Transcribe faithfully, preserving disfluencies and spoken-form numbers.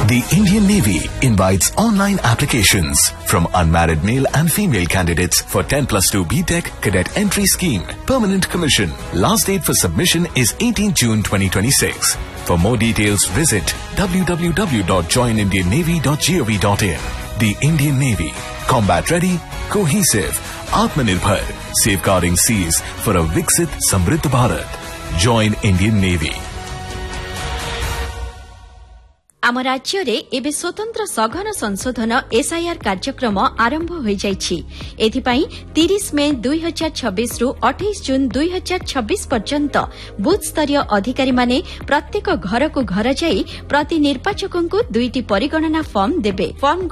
The Indian Navy invites online applications from unmarried male and female candidates for ten plus two B Tech Cadet Entry Scheme, Permanent Commission. Last date for submission is eighteenth June twenty twenty-six. For more details, visit w w w dot join indian navy dot gov dot in. The Indian Navy, combat ready, cohesive, Atmanirbhar, safeguarding seas for a Viksit Samriddh Bharat. Join Indian Navy. आम राज्य रे एबे स्वतंत्र सघन संशोधन SIR कार्यक्रम आरंभ हो जाइछि। एथिपाई तीस मे दुई हजार छब्बीस रु अठाईस जून दुई हजार छब्बीस पर्यंत बूथ स्तरीय अधिकारी माने प्रत्येक घर को घर जाई प्रति निर्वाचक को दुईटी परिगणना फॉर्म देबे। फॉर्म